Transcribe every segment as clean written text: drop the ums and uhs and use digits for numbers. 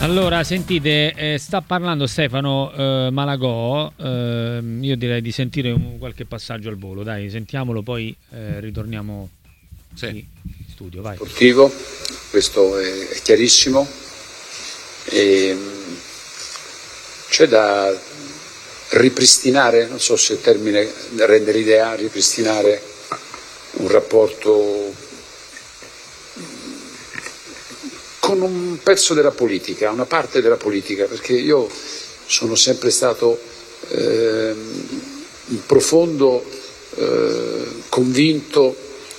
Allora, sentite, sta parlando Stefano Malagò, io direi di sentire qualche passaggio al volo, dai, sentiamolo, poi ritorniamo in studio, vai. Sportivo, questo è chiarissimo, e c'è da ripristinare, non so se il termine rende l'idea, ripristinare un rapporto con un pezzo della politica, una parte della politica, perché io sono sempre stato un profondo, convinto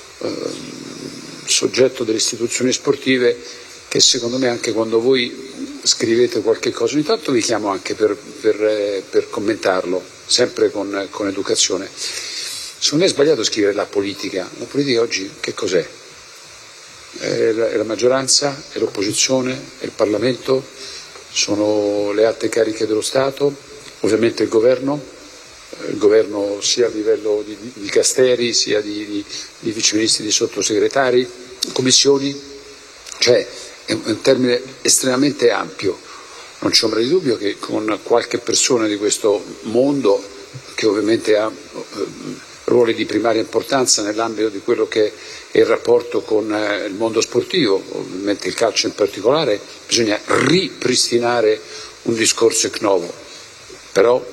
soggetto delle istituzioni sportive, che secondo me anche quando voi scrivete qualche cosa, ogni tanto vi chiamo anche per commentarlo, sempre con educazione. Secondo me è sbagliato scrivere la politica. La politica oggi che cos'è? È la maggioranza, è l'opposizione, è il Parlamento, sono le alte cariche dello Stato, ovviamente il governo sia a livello di dicasteri, sia di viceministri, di sottosegretari, commissioni, cioè è un termine estremamente ampio. Non c'è ombra di dubbio che con qualche persona di questo mondo, che ovviamente ha ruoli di primaria importanza nell'ambito di quello che è il rapporto con il mondo sportivo, ovviamente il calcio in particolare, bisogna ripristinare un discorso ex novo. Però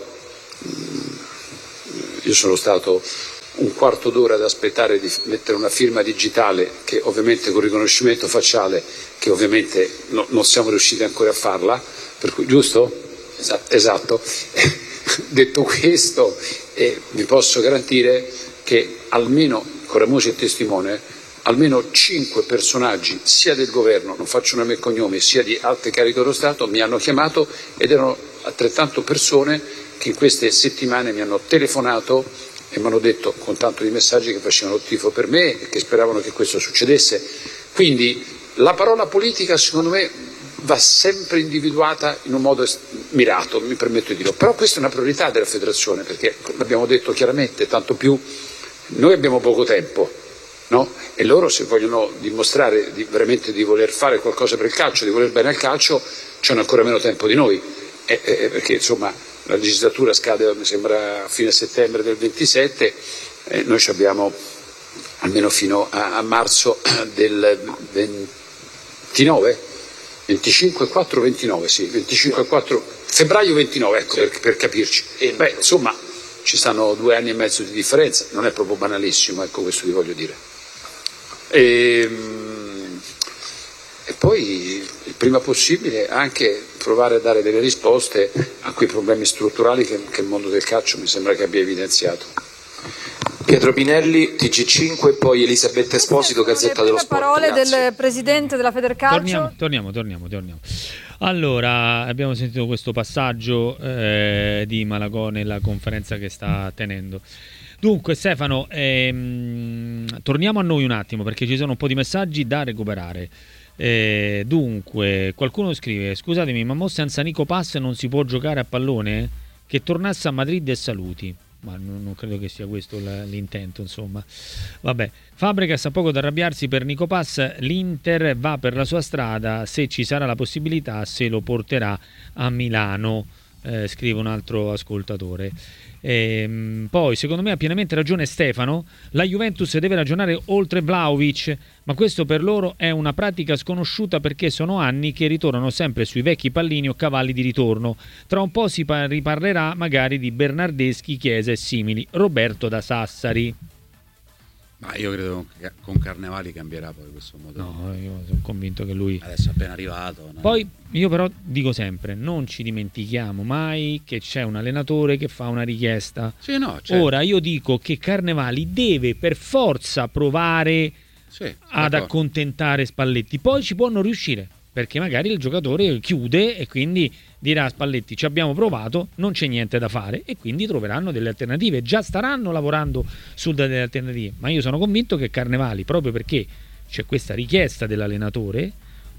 io sono stato un quarto d'ora ad aspettare di mettere una firma digitale, che ovviamente con riconoscimento facciale, che ovviamente non siamo riusciti ancora a farla, per cui, giusto? Esatto. Detto questo, vi posso garantire che almeno, Coramusi è testimone, almeno 5 personaggi, sia del governo, non faccio nome e cognome, sia di alte cariche dello Stato, mi hanno chiamato, ed erano altrettanto persone che in queste settimane mi hanno telefonato e mi hanno detto, con tanto di messaggi, che facevano tifo per me e che speravano che questo succedesse. Quindi la parola politica, secondo me, va sempre individuata in un modo mirato, mi permetto di dirlo. Però questa è una priorità della federazione, perché, come abbiamo detto chiaramente, tanto più noi abbiamo poco tempo, no? E loro, se vogliono dimostrare veramente di voler fare qualcosa per il calcio, di voler bene al calcio, c'hanno ancora meno tempo di noi, perché insomma la legislatura scade, mi sembra, a fine settembre del 27, noi abbiamo almeno fino a marzo del 29, 25, 4, 29, sì, 25, 4, febbraio 29, ecco, sì, per capirci. Beh, insomma, ci stanno 2 anni e mezzo di differenza, non è proprio banalissimo, ecco, questo vi voglio dire. E poi, il prima possibile, anche provare a dare delle risposte a quei problemi strutturali che il mondo del calcio mi sembra che abbia evidenziato. Pietro Pinelli, TG5, poi Elisabetta Esposito, Gazzetta dello Sport. Parole Grazie. del presidente della Federcalcio. Torniamo. Allora, abbiamo sentito questo passaggio di Malagò nella conferenza che sta tenendo. Dunque, Stefano, torniamo a noi un attimo, perché ci sono un po' di messaggi da recuperare. Dunque, qualcuno scrive: scusatemi, ma mo senza Nico Pass non si può giocare a pallone? Che tornasse a Madrid e saluti. Ma non credo che sia questo l'intento, insomma. Vabbè, Fabregas ha poco da arrabbiarsi per Nico Pass, l'Inter va per la sua strada, se ci sarà la possibilità se lo porterà a Milano, scrive un altro ascoltatore. Poi, secondo me ha pienamente ragione Stefano, la Juventus deve ragionare oltre Vlahovic, ma questo per loro è una pratica sconosciuta, perché sono anni che ritornano sempre sui vecchi pallini o cavalli di ritorno. Tra un po' si riparlerà magari di Bernardeschi, Chiesa e simili. Roberto da Sassari. Ma io credo che con Carnevali cambierà poi questo modo. No, io sono convinto che lui adesso è appena arrivato, no? Poi io però dico sempre, non ci dimentichiamo mai che c'è un allenatore che fa una richiesta. Sì, no, certo. Ora io dico che Carnevali deve per forza provare ad accontentare Spalletti, poi ci può non riuscire, perché magari il giocatore chiude e quindi dirà a Spalletti: ci abbiamo provato, non c'è niente da fare, e quindi troveranno delle alternative, già staranno lavorando su delle alternative. Ma io sono convinto che Carnevali, proprio perché c'è questa richiesta dell'allenatore,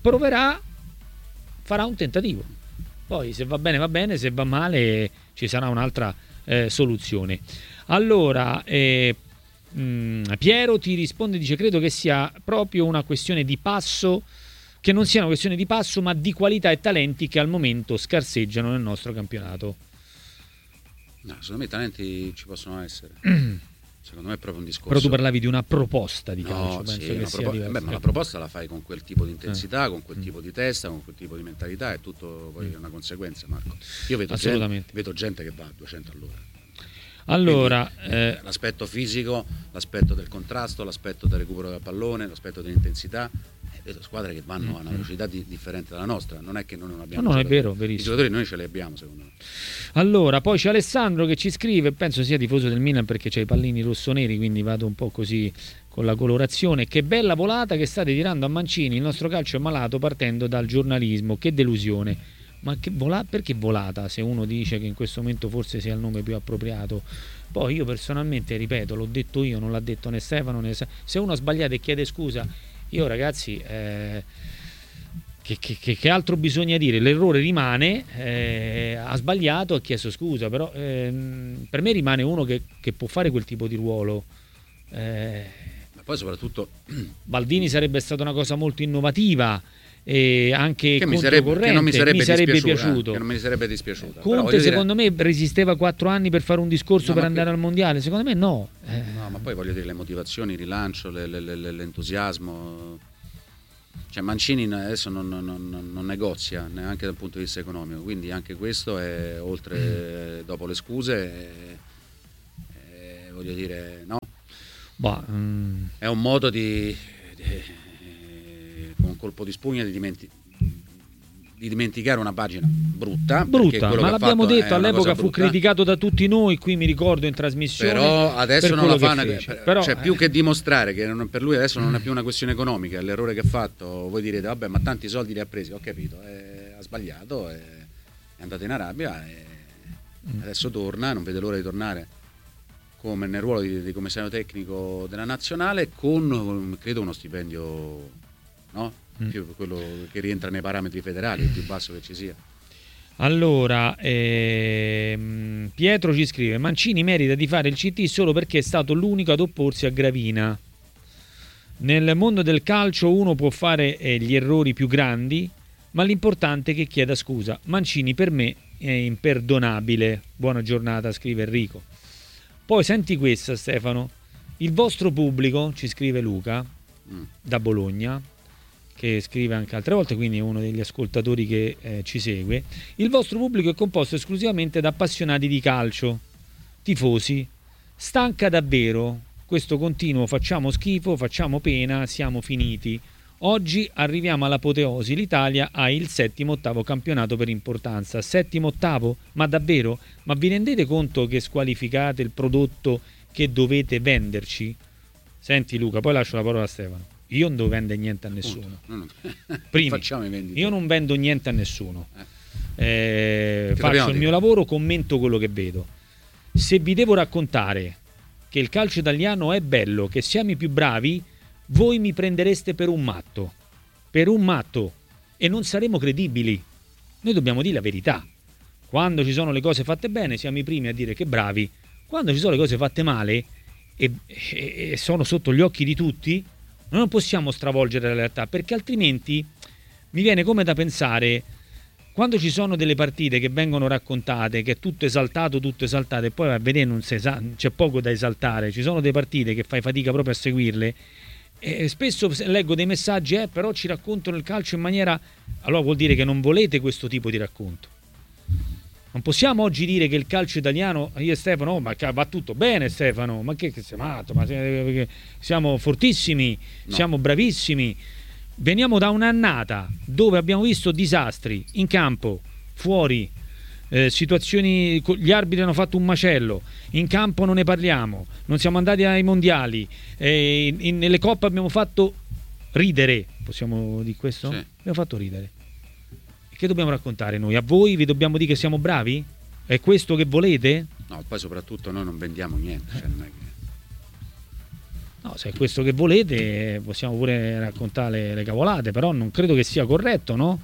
farà un tentativo, poi se va bene, se va male ci sarà un'altra soluzione. Allora Piero ti risponde, dice: credo che sia proprio una questione di passo che non siano questioni di passo ma di qualità e talenti che al momento scarseggiano nel nostro campionato. No, secondo me i talenti ci possono essere. Secondo me è proprio un discorso. Però tu parlavi di una proposta di calcio, No, penso sì, che sia diverso. ma la proposta la fai con quel tipo di intensità, con quel tipo di testa, con quel tipo di mentalità, è tutto poi una conseguenza, Marco. Io vedo gente che va a 200 all'ora. Allora, l'aspetto fisico, l'aspetto del contrasto, l'aspetto del recupero del pallone, l'aspetto dell'intensità. Vedo squadre che vanno a una velocità differente dalla nostra, non è che noi non abbiamo. No, è vero, verissimo. I giocatori noi ce li abbiamo, secondo me. Allora, poi c'è Alessandro che ci scrive, penso sia tifoso del Milan perché c'ha i pallini rossoneri, quindi vado un po' così con la colorazione. Che bella volata che state tirando a Mancini, il nostro calcio è malato partendo dal giornalismo, che delusione. Ma perché volata, se uno dice che in questo momento forse sia il nome più appropriato? Poi io personalmente, ripeto, l'ho detto io, non l'ha detto né Stefano né... Se uno ha sbagliato e chiede scusa, io ragazzi, che altro bisogna dire? L'errore rimane, ha sbagliato, ha chiesto scusa, però per me rimane uno che può fare quel tipo di ruolo. Ma poi soprattutto Baldini sarebbe stata una cosa molto innovativa e anche che controcorrente, che non mi sarebbe piaciuto. Che non mi sarebbe dispiaciuto. Conte secondo me resisteva 4 anni per fare un discorso per andare al mondiale, secondo me no. No, ma poi voglio dire le motivazioni, il rilancio, l'entusiasmo. Cioè Mancini adesso non negozia neanche dal punto di vista economico, quindi anche questo è oltre dopo le scuse voglio dire no. È un modo con un colpo di spugna di dimenticare una pagina brutta, ma l'abbiamo detto all'epoca, fu criticato da tutti noi, qui mi ricordo in trasmissione, però adesso non la fa però, cioè più che dimostrare che per lui adesso non è più una questione economica, è l'errore che ha fatto. Voi direte vabbè, ma tanti soldi li ha presi, ho capito, ha sbagliato, è andato in Arabia e adesso torna, non vede l'ora di tornare come nel ruolo di commissario tecnico della nazionale con credo uno stipendio, no? Più quello che rientra nei parametri federali, il più basso che ci sia. Allora, Pietro ci scrive: Mancini merita di fare il CT solo perché è stato l'unico ad opporsi a Gravina. Nel mondo del calcio uno può fare gli errori più grandi, ma l'importante è che chieda scusa. Mancini per me è imperdonabile. Buona giornata, scrive Enrico. Poi senti questa, Stefano: il vostro pubblico, ci scrive Luca da Bologna, che scrive anche altre volte, quindi è uno degli ascoltatori che ci segue. Il vostro pubblico è composto esclusivamente da appassionati di calcio, tifosi. Stanca davvero questo continuo facciamo schifo, facciamo pena, siamo finiti. Oggi arriviamo all'apoteosi, l'Italia ha il 7º-8º campionato per importanza. 7º-8º? Ma davvero? Ma vi rendete conto che squalificate il prodotto che dovete venderci? Senti Luca, poi lascio la parola a Stefano. Io non devo vendere niente a nessuno. Prima, io non vendo niente a nessuno. Faccio il mio lavoro, commento quello che vedo. Se vi devo raccontare che il calcio italiano è bello, che siamo i più bravi, voi mi prendereste per un matto. Per un matto. E non saremo credibili. Noi dobbiamo dire la verità. Quando ci sono le cose fatte bene, siamo i primi a dire che bravi. Quando ci sono le cose fatte male e sono sotto gli occhi di tutti, non possiamo stravolgere la realtà, perché altrimenti mi viene come da pensare, quando ci sono delle partite che vengono raccontate, che è tutto esaltato e poi a vedere c'è poco da esaltare, ci sono delle partite che fai fatica proprio a seguirle, e spesso leggo dei messaggi, però ci raccontano il calcio in maniera... Allora vuol dire che non volete questo tipo di racconto. Non possiamo oggi dire che il calcio italiano, io e Stefano, ma va tutto bene Stefano, ma che sei matto, ma siamo fortissimi, no. Siamo bravissimi. Veniamo da un'annata dove abbiamo visto disastri in campo, fuori, situazioni, gli arbitri hanno fatto un macello, in campo non ne parliamo, non siamo andati ai mondiali, nelle coppe abbiamo fatto ridere, possiamo dire questo? Sì. Abbiamo fatto ridere. Che dobbiamo raccontare noi? A voi vi dobbiamo dire che siamo bravi? È questo che volete? No, poi soprattutto noi non vendiamo niente. Cioè non è che... No, se è questo che volete possiamo pure raccontare le cavolate, però non credo che sia corretto, no?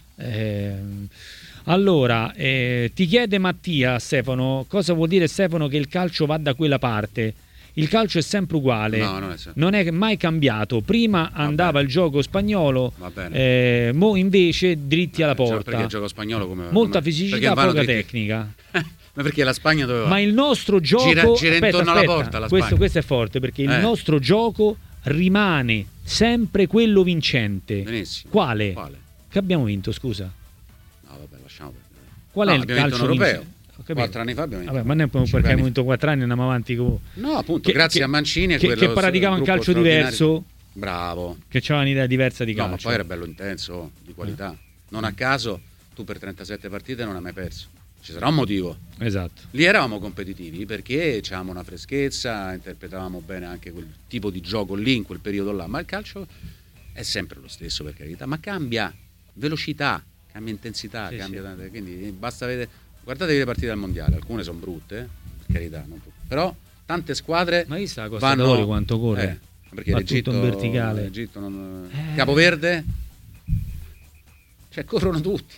Allora, ti chiede Mattia, Stefano, cosa vuol dire Stefano che il calcio va da quella parte? il calcio è sempre uguale, non è mai cambiato. Prima andava il gioco spagnolo, mo invece dritti alla porta. Perché il gioco spagnolo molta fisicità, poca tecnica. Ma perché la Spagna doveva... Ma il nostro gioco gira intorno alla porta, la Spagna. Questo è forte, perché il nostro gioco rimane sempre quello vincente. Benissimo. Quale? Che abbiamo vinto, scusa? No, vabbè, lasciamo perdere. Qual è il calcio europeo? 4 anni fa abbiamo vinto. Vabbè, ma noi perché abbiamo vinto 4 anni e andiamo avanti con... No, appunto, grazie a Mancini e che praticava un calcio diverso. Bravo. Che c'aveva un'idea diversa di calcio. No, ma poi era bello intenso, di qualità. Non a caso tu per 37 partite non hai mai perso. Ci sarà un motivo. Esatto. Lì eravamo competitivi perché avevamo una freschezza, interpretavamo bene anche quel tipo di gioco lì, in quel periodo là, ma il calcio è sempre lo stesso, per carità, ma cambia velocità, cambia intensità, cambia tante, quindi basta vedere, guardatevi le partite del mondiale, alcune sono brutte, per carità, però tante squadre ma sta Costa d'Oro quanto corre? Perché l'Egitto in verticale. Capoverde, cioè corrono tutti.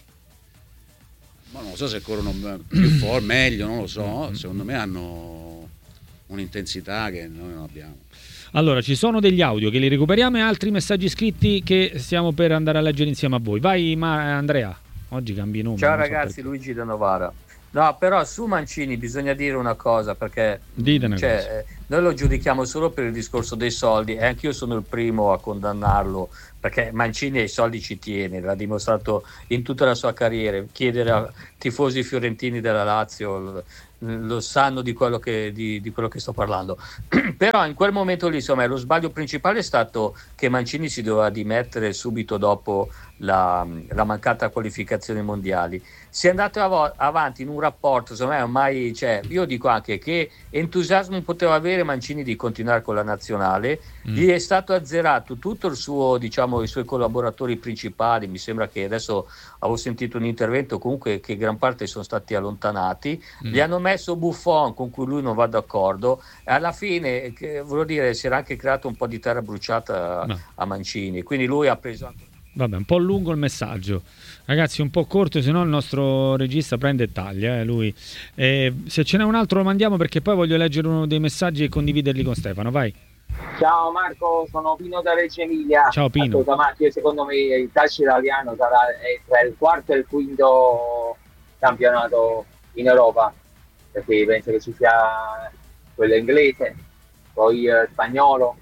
Ma non lo so se corrono più forte, meglio, non lo so. Secondo me hanno un'intensità che noi non abbiamo. Allora, ci sono degli audio che li recuperiamo e altri messaggi scritti che stiamo per andare a leggere insieme a voi. Vai Andrea, oggi cambi nome. Ciao ragazzi, Luigi da Novara. No, però su Mancini bisogna dire una cosa, perché noi lo giudichiamo solo per il discorso dei soldi e anch'io sono il primo a condannarlo, perché Mancini ai soldi ci tiene, l'ha dimostrato in tutta la sua carriera. Chiedere a tifosi fiorentini della Lazio lo sanno di quello che sto parlando. Però in quel momento lì, insomma, lo sbaglio principale è stato che Mancini si doveva dimettere subito dopo la mancata qualificazione ai mondiali. Si è andato avanti in un rapporto, secondo me ormai, io dico anche che entusiasmo poteva avere Mancini di continuare con la nazionale, gli è stato azzerato tutto il suo, diciamo, i suoi collaboratori principali. Mi sembra che adesso avevo sentito un intervento comunque che gran parte sono stati allontanati, gli hanno messo Buffon con cui lui non va d'accordo, e alla fine voglio dire si era anche creato un po' di terra bruciata a Mancini, quindi lui ha preso anche... Vabbè, un po' lungo il messaggio, ragazzi, un po' corto, se no il nostro regista prende e taglia, lui. Se ce n'è un altro lo mandiamo, perché poi voglio leggere uno dei messaggi e condividerli con Stefano, vai. Ciao Marco, sono Pino da Reggio Emilia. Ciao Pino. Secondo me il calcio italiano sarà tra il quarto e il quinto campionato in Europa, perché penso che ci sia quello inglese, poi spagnolo,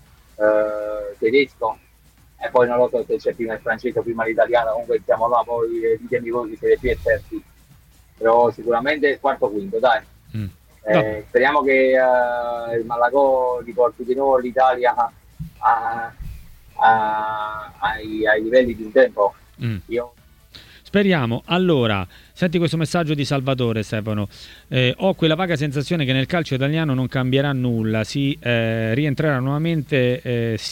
tedesco, e poi non lo so se c'è prima il francese o prima l'italiano. Comunque siamo là, poi ditemi voi che siete più esperti, però sicuramente il quarto o quinto, dai. Speriamo che il Malagò riporti di nuovo l'Italia ai livelli di un tempo. Speriamo. Allora, senti questo messaggio di Salvatore, Stefano. Ho quella vaga sensazione che nel calcio italiano non cambierà nulla, si ritenterà nuovamente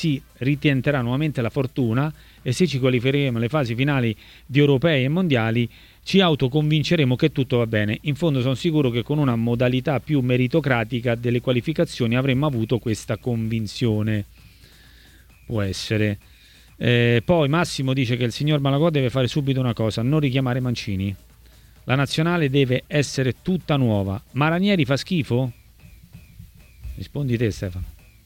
la fortuna, e se ci qualificheremo alle fasi finali di europei e mondiali ci autoconvinceremo che tutto va bene. In fondo sono sicuro che con una modalità più meritocratica delle qualificazioni avremmo avuto questa convinzione. Può essere. Poi Massimo dice che il signor Malagò deve fare subito una cosa: non richiamare Mancini. La nazionale deve essere tutta nuova. Ma Ranieri fa schifo? Rispondi te, Stefano.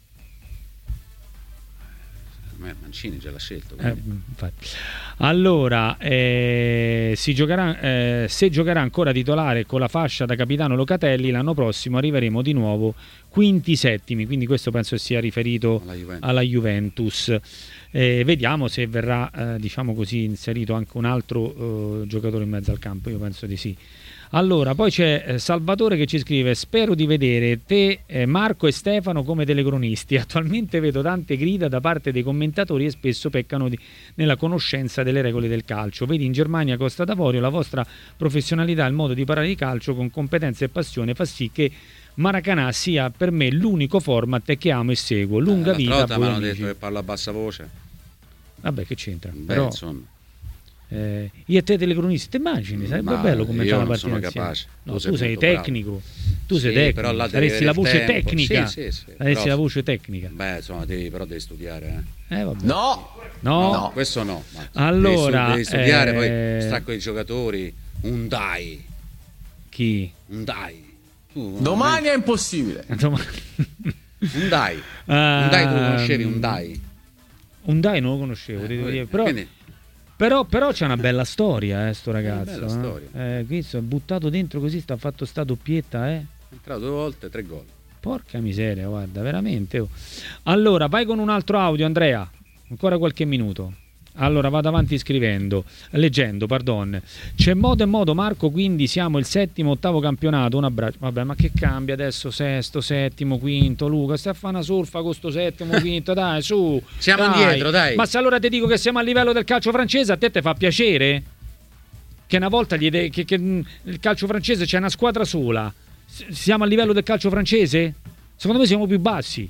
Mancini già l'ha scelto. Allora, se giocherà ancora titolare con la fascia da capitano Locatelli, l'anno prossimo arriveremo di nuovo quinti, settimi. Quindi questo penso sia riferito alla Juventus. Vediamo se verrà, diciamo così, inserito anche un altro giocatore in mezzo al campo. Io penso di sì. Allora, poi c'è Salvatore che ci scrive: spero di vedere te, Marco e Stefano come telecronisti. Attualmente vedo tante grida da parte dei commentatori e spesso peccano nella conoscenza delle regole del calcio. Vedi in Germania Costa d'Avorio, la vostra professionalità e il modo di parlare di calcio con competenza e passione fa sì che Maracanà sia per me l'unico format che amo e seguo. Lunga vita a voi. Mi hanno detto che parla a bassa voce. Vabbè, che c'entra? Però insomma, io e te telecronisti, ti immagini? Sarebbe bello commentare la partita insieme. No, tu sei tecnico, tu sei tecnico, però là daresti la voce tecnica. Daresti la voce tecnica. Beh, insomma, però devi studiare. Vabbè. No, questo no. Allora, devi studiare, poi stacco i giocatori. Un dai. Chi? Un dai. Domani è impossibile. Un Dai tu lo conoscevi? Un Dai non lo conoscevo, quindi... però c'è una bella storia sto ragazzo. Bella storia. Questo è buttato dentro così, sta fatto sta doppietta, È entrato 2 volte, 3 gol. Porca miseria, guarda, veramente. Allora, vai con un altro audio, Andrea. Ancora qualche minuto. Allora, vado avanti leggendo. C'è modo e modo, Marco, quindi siamo il 7º, 8º campionato. Un abbraccio. Vabbè, ma che cambia adesso? 6º, 7º, 5º, Luca, stai a fare una surfa con sto 7º, 5º, dai, su. Siamo indietro, dai. Ma se allora ti dico che siamo a livello del calcio francese, a te fa piacere? Che una volta che il calcio francese c'è una squadra sola. Siamo a livello del calcio francese? Secondo me siamo più bassi.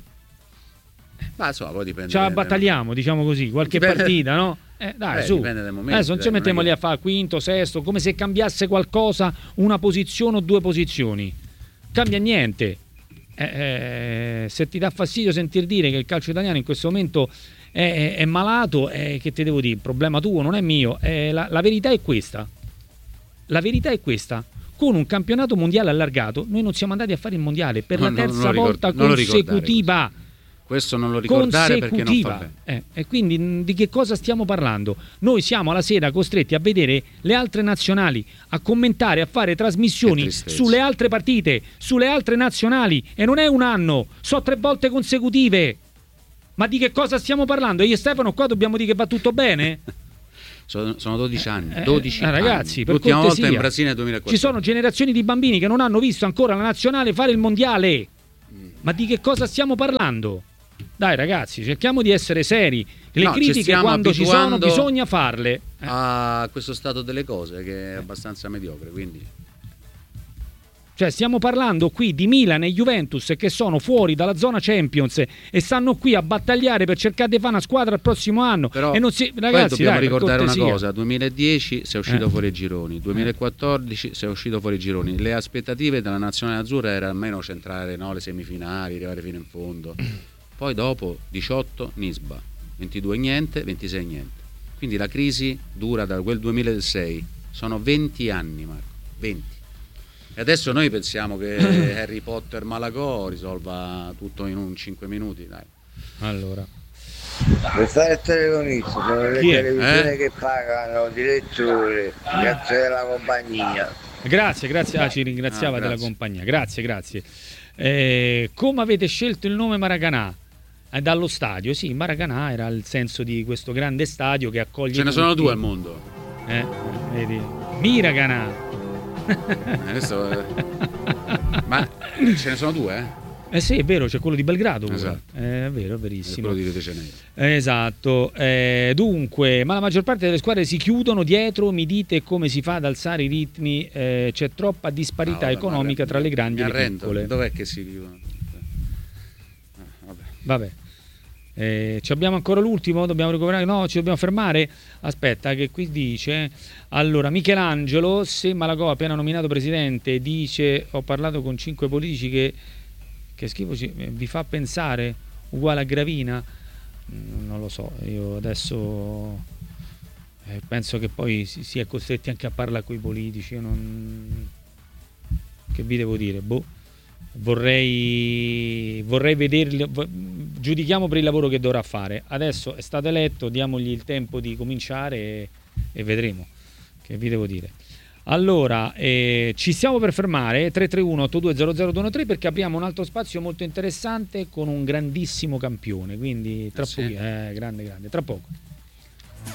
Ma insomma, poi dipende. Cioè, battagliamo, diciamo così, qualche partita, no? Dai, su. Dipende dal momento. Adesso non ci mettiamo lì a fare 5º, 6º, come se cambiasse qualcosa, una posizione o 2 posizioni. Cambia niente. Se ti dà fastidio sentir dire che il calcio italiano in questo momento è malato, che te devo dire? Il problema tuo, non è mio. La verità è questa. La verità è questa. Con un campionato mondiale allargato, noi non siamo andati a fare il mondiale per la terza volta consecutiva. Questo non lo ricordare perché non fa bene. E quindi di che cosa stiamo parlando? Noi siamo alla sera costretti a vedere le altre nazionali, a commentare, a fare trasmissioni sulle altre partite, sulle altre nazionali, e non è un anno, so 3 volte consecutive. Ma di che cosa stiamo parlando? Io e Stefano qua dobbiamo dire che va tutto bene? Sono 12 anni. 12 ragazzi, anni. per L'ultima cortesia. volta in Brasile nel 2014. Ci sono generazioni di bambini che non hanno visto ancora la nazionale fare il mondiale. Ma di che cosa stiamo parlando? Dai ragazzi, cerchiamo di essere seri. Le critiche quando ci sono bisogna farle. A questo stato delle cose che è abbastanza mediocre, quindi... Cioè stiamo parlando qui di Milan e Juventus che sono fuori dalla zona Champions e stanno qui a battagliare per cercare di fare una squadra il prossimo anno. Però e non si... Ragazzi, dobbiamo ricordare una cortesia. cosa: 2010 si è uscito fuori i gironi, 2014 si è uscito fuori i gironi. Le aspettative della nazionale azzurra era almeno centrare le semifinali, arrivare fino in fondo. Poi dopo 18 Nisba, 22 niente, 26 niente. Quindi la crisi dura da quel 2006. Sono 20 anni, Marco, 20. E adesso noi pensiamo che Harry Potter Malagò risolva tutto in 5 minuti, dai. Allora, per fare il telefonista sono le televisioni che pagano direttore, grazie della compagnia. Grazie, ci ringraziava della compagnia. Grazie. Come avete scelto il nome Maracanã? Dallo stadio, sì, Maracanã era il senso di questo grande stadio che accoglie Ce ne sono 2 al mondo. Vedi? Miracanã. Ma ce ne sono 2, sì, è vero, c'è quello di Belgrado. Esatto. È vero, è verissimo. Quello di Rio de Janeiro. Esatto. Dunque, ma la maggior parte delle squadre si chiudono dietro, mi dite come si fa ad alzare i ritmi? C'è troppa disparità economica tra le grandi e le piccole. Dov'è che si chiudono? Vabbè. Ci abbiamo ancora l'ultimo, dobbiamo recuperare, no, ci dobbiamo fermare. Aspetta, che qui dice: allora, Michelangelo, se Malagò appena nominato presidente dice ho parlato con 5 politici che schifo vi fa pensare uguale a Gravina, non lo so, io adesso penso che poi si è costretti anche a parlare con i politici. Che vi devo dire? Vorrei vederli, giudichiamo per il lavoro che dovrà fare. Adesso è stato eletto, diamogli il tempo di cominciare e vedremo. Che vi devo dire? Allora, ci stiamo per fermare 331-8200-213 perché apriamo un altro spazio molto interessante con un grandissimo campione, quindi tra poco, grande, tra poco.